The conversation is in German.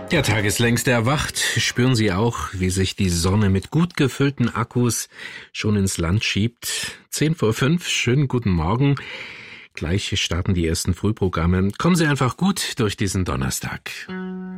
Der Tag ist längst erwacht. Spüren Sie auch, wie sich die Sonne mit gut gefüllten Akkus schon ins Land schiebt? 5:10, schönen guten Morgen. Gleich starten die ersten Frühprogramme. Kommen Sie einfach gut durch diesen Donnerstag.